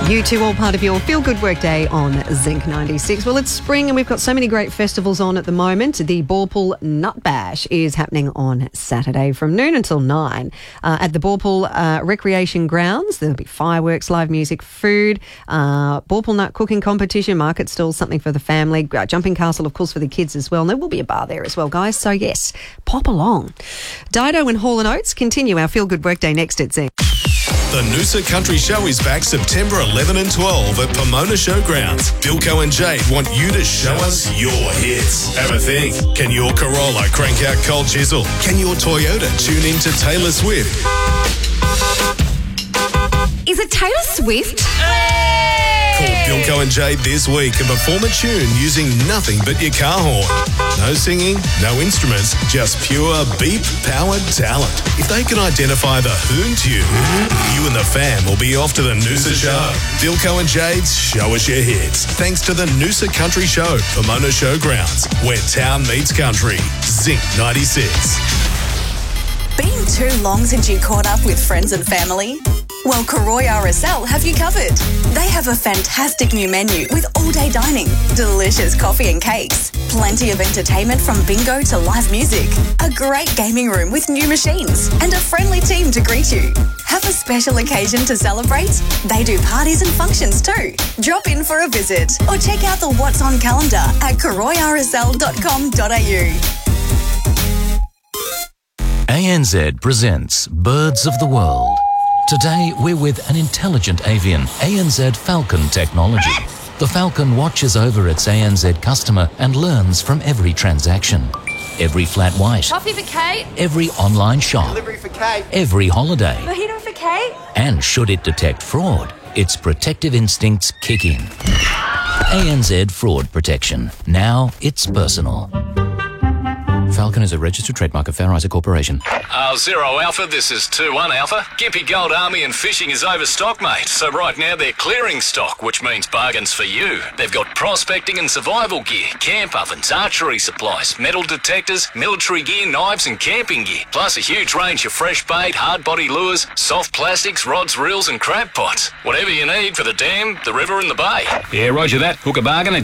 You two, all part of your Feel Good Work Day on Zinc 96. Well, it's spring and we've got so many great festivals on at the moment. The Bawpul Nut Bash is happening on Saturday from noon until 9 at the Bawpul Recreation Grounds. There'll be fireworks, live music, food, Bawpul Nut cooking competition, market stalls, something for the family, jumping castle, of course, for the kids as well. And there will be a bar there as well, guys. So, yes, pop along. Dido and Hall & Oates continue our Feel Good Work Day next at Zinc. The Noosa Country Show is back September 11 and 12 at Pomona Showgrounds. Bilko and Jade want you to show us your hits. Have a think. Can your Corolla crank out Cold Chisel? Can your Toyota tune into Taylor Swift? Is it Taylor Swift? Call Bilko and Jade this week and perform a tune using nothing but your car horn. No singing, no instruments, just pure beep-powered talent. If they can identify the hoon tune, you and the fam will be off to the Noosa Show. Bilko and Jade's Show Us Your Hits. Thanks to the Noosa Country Show, Pomona Showgrounds, where town meets country. Zinc 96. Been too long since you caught up with friends and family? Well, Karoy RSL have you covered. They have a fantastic new menu with all-day dining, delicious coffee and cakes, plenty of entertainment from bingo to live music, a great gaming room with new machines, and a friendly team to greet you. Have a special occasion to celebrate? They do parties and functions too. Drop in for a visit or check out the What's On calendar at karoyrsl.com.au. ANZ presents Birds of the World. Today, we're with an intelligent avian, ANZ Falcon technology. The Falcon watches over its ANZ customer and learns from every transaction. Every flat white. Coffee for Kate. Every online shop. Delivery for Kate. Every holiday. Mojito for Kate. And should it detect fraud, its protective instincts kick in. ANZ Fraud Protection. Now it's personal. Falcon is a registered trademark of Fair Isaac Corporation. Zero Alpha, this is 2-1 Alpha. Gimpy Gold Army and Fishing is overstocked, mate. So right now they're clearing stock, which means bargains for you. They've got prospecting and survival gear, camp ovens, archery supplies, metal detectors, military gear, knives and camping gear. Plus a huge range of fresh bait, hard body lures, soft plastics, rods, reels and crab pots. Whatever you need for the dam, the river and the bay. Yeah, roger that. Hook a bargain and